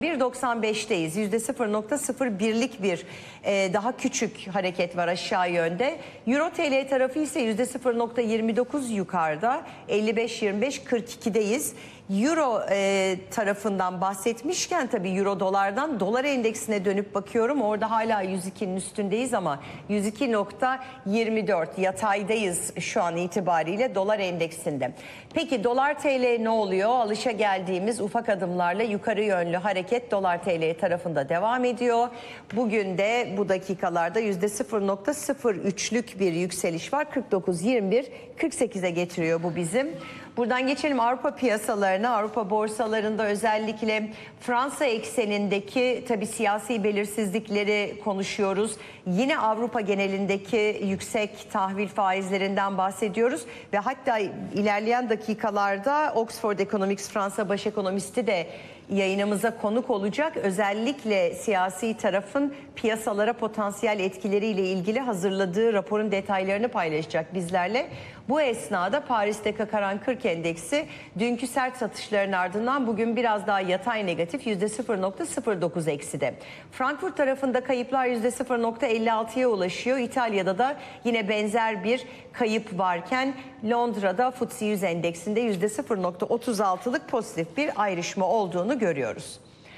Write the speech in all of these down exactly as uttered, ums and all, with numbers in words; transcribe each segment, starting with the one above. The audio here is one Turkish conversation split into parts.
bir doksan beşteyiz. yüzde sıfır nokta sıfır birlik bir e, daha küçük hareket var aşağı yönde. Euro T L tarafı ise yüzde sıfır nokta yirmi dokuz yukarıda. elli beş yirmi beş kırk ikideyiz. Euro e, tarafından bahsetmişken tabii Euro dolardan dolar endeksine dönüp bakıyorum. Orada hala yüz ikinin üstündeyiz ama yüz iki nokta yirmi dört yataydayız şu an itibariyle dolar endeksinde. Peki dolar T L ne oluyor? Alışa geldiğimiz ufak adımlarla yukarı yönlü hareket dolar T L tarafında devam ediyor. Bugün de bu dakikalarda yüzde sıfır nokta sıfır üçlük bir yükseliş var. kırk dokuz yirmi bir kırk sekize getiriyor bu bizim. Buradan geçelim Avrupa piyasalarına. Avrupa borsalarında özellikle Fransa eksenindeki tabii siyasi belirsizlikleri konuşuyoruz. Yine Avrupa genelindeki yüksek tahvil faizlerinden bahsediyoruz ve hatta ilerleyen dakikalarda Oxford Economics Fransa baş ekonomisti de yayınımıza konuk olacak. Özellikle siyasi tarafın piyasalara potansiyel etkileriyle ilgili hazırladığı raporun detaylarını paylaşacak bizlerle. Bu esnada Paris'te Kakaran kırk endeksi dünkü sert satışların ardından bugün biraz daha yatay negatif yüzde sıfır nokta sıfır dokuz ekside. Frankfurt tarafında kayıplar yüzde sıfır nokta elli altıya ulaşıyor. İtalya'da da yine benzer bir kayıp varken Londra'da F T S E yüz endeksinde yüzde sıfır nokta otuz altılık pozitif bir ayrışma olduğunu görüyoruz.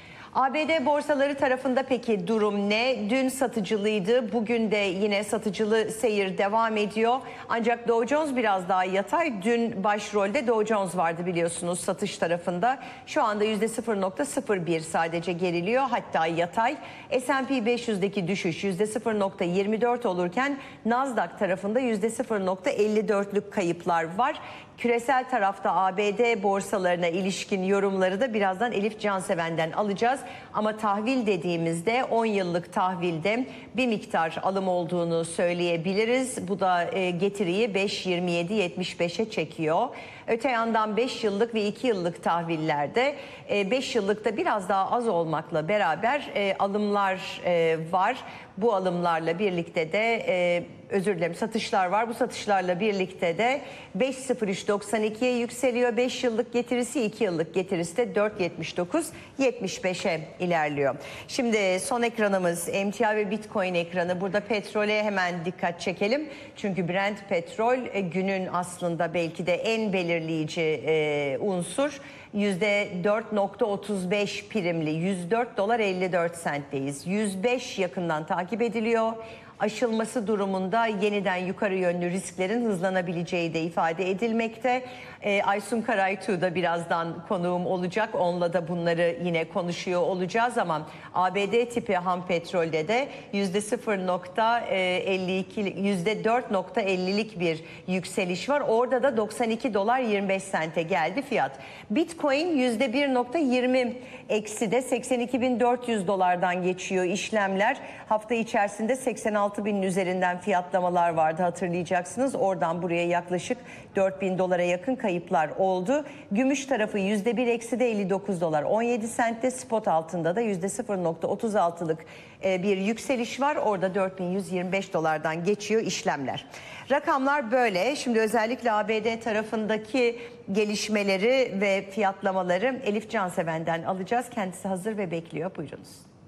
A B D borsaları tarafında peki durum ne? Dün satıcılıydı. Bugün de yine satıcılı seyir devam ediyor. Ancak Dow Jones biraz daha yatay. Dün başrolde Dow Jones vardı biliyorsunuz satış tarafında. Şu anda yüzde sıfır nokta sıfır bir sadece geriliyor. Hatta yatay. S and P beş yüzdeki düşüş yüzde sıfır nokta yirmi dört olurken Nasdaq tarafında yüzde sıfır nokta elli dörtlük kayıplar var. Küresel tarafta A B D borsalarına ilişkin yorumları da birazdan Elif Canseven'den alacağız. Ama tahvil dediğimizde on yıllık tahvilde bir miktar alım olduğunu söyleyebiliriz. Bu da getiriyi beş yirmi yedi yetmiş beşe çekiyor. Öte yandan beş yıllık ve iki yıllık tahvillerde beş yıllıkta biraz daha az olmakla beraber alımlar var. Bu alımlarla birlikte de özür dilerim satışlar var. Bu satışlarla birlikte de beş sıfır üç doksan ikiye yükseliyor. beş yıllık getirisi, iki yıllık getirisi de dört yetmiş dokuz yetmiş beşe ilerliyor. Şimdi son ekranımız M T I ve Bitcoin ekranı. Burada petrole hemen dikkat çekelim. Çünkü Brent petrol günün aslında belki de en belirleyici e, unsur. yüzde dört nokta otuz beş primli yüz dört dolar elli dört sentteyiz. yüz beş yakından takip ediliyor. Aşılması durumunda yeniden yukarı yönlü risklerin hızlanabileceği de ifade edilmekte. E, Aysun Karaytuğ da birazdan konuğum olacak. Onunla da bunları yine konuşuyor olacağız ama A B D tipi ham petrolde de yüzde sıfır nokta elli iki, yüzde dört nokta ellilik bir yükseliş var. Orada da doksan iki dolar yirmi beş sente geldi fiyat. Bitcoin yüzde bir nokta yirmi eksi de seksen iki bin dört yüz dolardan geçiyor işlemler. Hafta içerisinde seksen altı binin üzerinden fiyatlamalar vardı hatırlayacaksınız. Oradan buraya yaklaşık dört bin dolara yakın kayıplar oldu. Gümüş tarafı yüzde bir eksi de elli dokuz dolar on yedi sentte, spot altında da yüzde sıfır nokta otuz altılık bir yükseliş var. Orada dört bin yüz yirmi beş dolardan geçiyor işlemler. Rakamlar böyle. Şimdi özellikle A B D tarafındaki gelişmeleri ve fiyatlamaları Elif Canseven'den alacağız. Kendisi hazır ve bekliyor. Buyurunuz.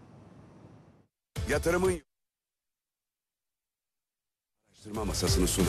Yatırımın araştırma masasını sunar.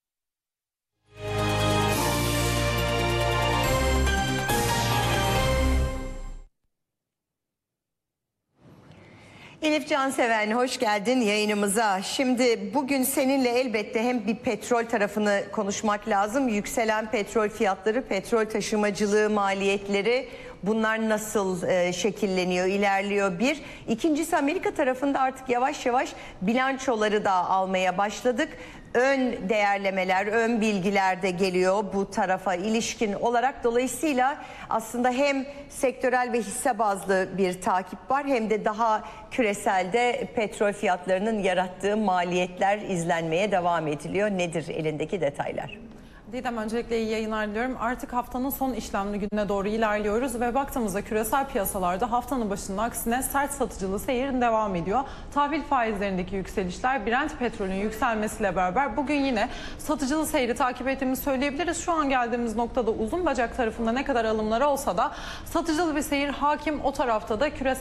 Elif Canseven hoş geldin yayınımıza. Şimdi bugün seninle elbette hem bir petrol tarafını konuşmak lazım. Yükselen petrol fiyatları, petrol taşımacılığı maliyetleri, bunlar nasıl e, şekilleniyor, ilerliyor bir. İkincisi Amerika tarafında artık yavaş yavaş bilançoları da almaya başladık. Ön değerlemeler, ön bilgiler de geliyor bu tarafa ilişkin olarak. Dolayısıyla aslında hem sektörel ve hisse bazlı bir takip var hem de daha küreselde petrol fiyatlarının yarattığı maliyetler izlenmeye devam ediliyor. Nedir elindeki detaylar? Didem, öncelikle iyi yayınlar diliyorum. Artık haftanın son işlemli gününe doğru ilerliyoruz ve baktığımızda küresel piyasalarda haftanın başında aksine sert satıcılı seyir devam ediyor. Tahvil faizlerindeki yükselişler, Brent petrolün yükselmesiyle beraber bugün yine satıcılı seyri takip ettiğimizi söyleyebiliriz. Şu an geldiğimiz noktada uzun bacak tarafında ne kadar alımlar olsa da satıcılı bir seyir hakim, o tarafta da küresel